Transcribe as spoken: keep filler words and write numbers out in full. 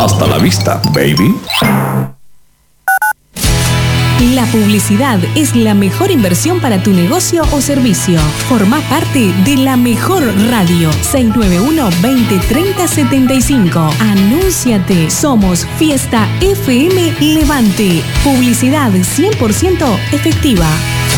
Hasta la vista, baby. La publicidad es la mejor inversión para tu negocio o servicio. Forma parte de la mejor radio. seis nueve uno, veinte, treinta, setenta y cinco. Anúnciate. Somos Fiesta F M Levante. Publicidad cien por ciento efectiva.